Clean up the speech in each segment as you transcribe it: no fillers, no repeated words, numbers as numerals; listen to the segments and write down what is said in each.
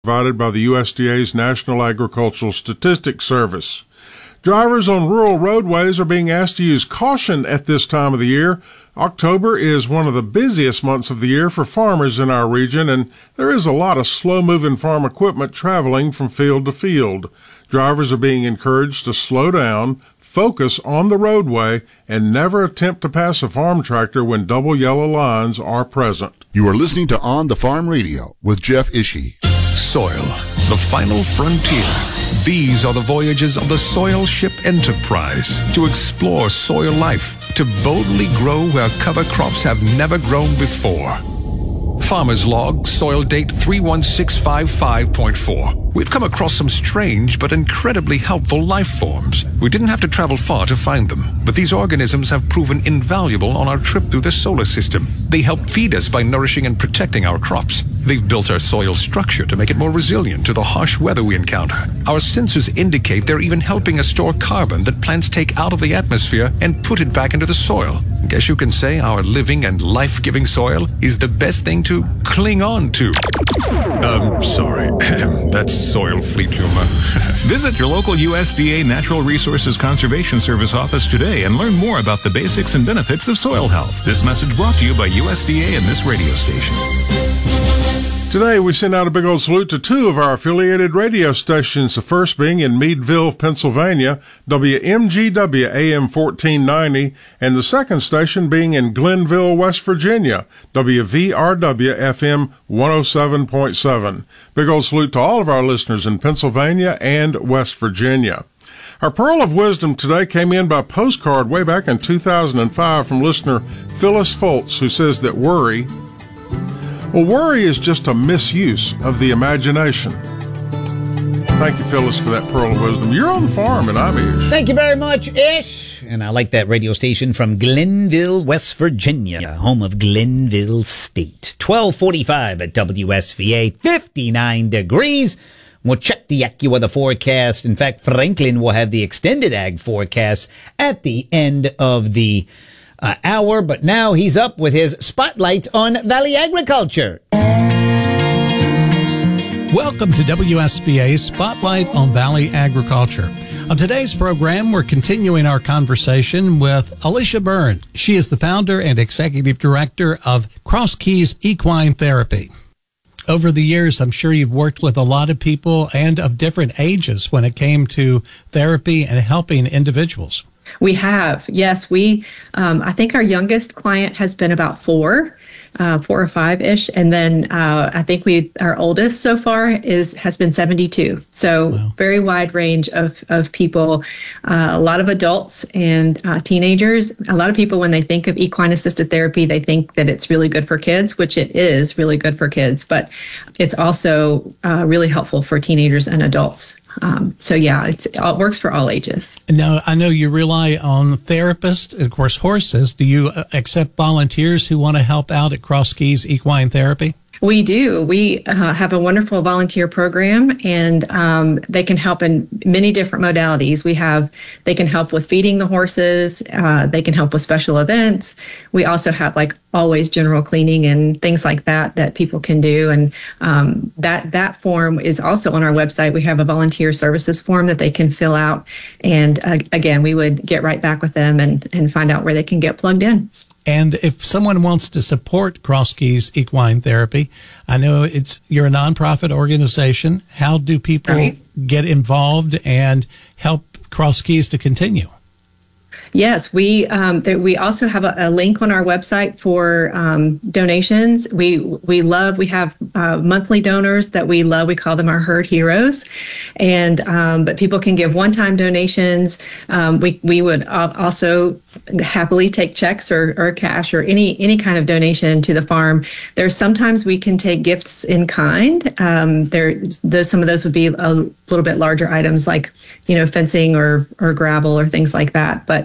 provided by the USDA's National Agricultural Statistics Service. Drivers on rural roadways are being asked to use caution at this time of the year. October is one of the busiest months of the year for farmers in our region, and there is a lot of slow-moving farm equipment traveling from field to field. Drivers are being encouraged to slow down, focus on the roadway, and never attempt to pass a farm tractor when double yellow lines are present. You are listening to On the Farm Radio with Jeff Ishii. Soil, the final frontier. These are the voyages of the Soil Ship Enterprise to explore soil life, to boldly grow where cover crops have never grown before. Farmer's Log, soil date 31655.4. We've come across some strange but incredibly helpful life forms. We didn't have to travel far to find them, but these organisms have proven invaluable on our trip through the solar system. They help feed us by nourishing and protecting our crops. They've built our soil structure to make it more resilient to the harsh weather we encounter. Our sensors indicate they're even helping us store carbon that plants take out of the atmosphere and put it back into the soil. Guess you can say our living and life-giving soil is the best thing to cling on to. Sorry. That's soil fleet humor. Visit your local USDA Natural Resources Conservation Service office today and learn more about the basics and benefits of soil health. This message brought to you by USDA and this radio station. Today, we send out a big old salute to two of our affiliated radio stations, the first being in Meadville, Pennsylvania, WMGW AM 1490, and the second station being in Glenville, West Virginia, WVRW FM 107.7. Big old salute to all of our listeners in Pennsylvania and West Virginia. Our Pearl of Wisdom today came in by postcard way back in 2005 from listener Phyllis Foltz, who says that worry is just a misuse of the imagination. Thank you, Phyllis, for that pearl of wisdom. You're on the farm, and I'm Ish. Thank you very much, Ish. And I like that radio station from Glenville, West Virginia, home of Glenville State. 1245 at WSVA, 59 degrees. We'll check the AccuWeather forecast. In fact, Franklin will have the extended ag forecast at the end of the hour, but now he's up with his spotlight on Valley Agriculture. Welcome to WSVA's Spotlight on Valley Agriculture. On today's program, we're continuing our conversation with Alicia Byrne. She is the founder and executive director of Cross Keys Equine Therapy. Over the years, I'm sure you've worked with a lot of people and of different ages when it came to therapy and helping individuals. We have, yes. I think our youngest client has been about 4 or 5-ish, and then I think our oldest so far has been 72. So wow. Very wide range of people, a lot of adults and teenagers. A lot of people, when they think of equine assisted therapy, they think that it's really good for kids, which it is really good for kids, but it's also really helpful for teenagers and adults. It works for all ages. Now, I know you rely on therapists and, of course, horses. Do you accept volunteers who want to help out at Cross Keys Equine Therapy? We do. We have a wonderful volunteer program, and they can help in many different modalities. They can help with feeding the horses. They can help with special events. We also have always general cleaning and things like that people can do. And that form is also on our website. We have a volunteer services form that they can fill out. And again, we would get right back with them and find out where they can get plugged in. And if someone wants to support Cross Keys Equine Therapy, I know you're a nonprofit organization. How do people get involved and help Cross Keys to continue? Yes, we also have a link on our website for donations. We have monthly donors that we love. We call them our herd heroes, and but people can give one-time donations. We would also happily take checks or cash or any kind of donation to the farm. There's sometimes we can take gifts in kind. Some of those would be a little bit larger items like fencing or gravel or things like that. But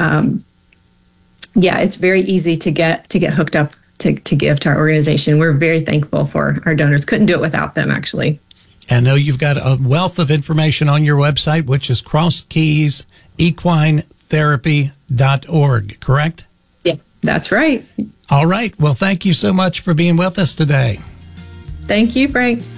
it's very easy to get hooked up to give to our organization. We're very thankful for our donors. Couldn't do it without them, actually. I know you've got a wealth of information on your website, which is crosskeysequinetherapy.org, correct? Yeah, that's right. All right. Well, thank you so much for being with us today. Thank you, Frank.